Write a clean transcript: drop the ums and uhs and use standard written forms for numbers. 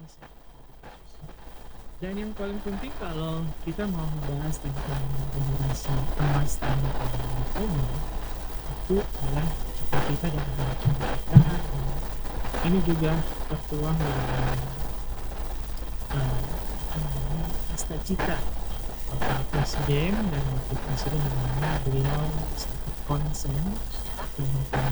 bisa. Dan yang paling penting kalau kita mau membahas tentang generasi emas dan milenial itu adalah cita-cita dan harapan kita, dan ini juga tertuang dalam apa namanya, cita Bapak Presiden dan Wakil Presiden, di mana beliau sangat konsen dan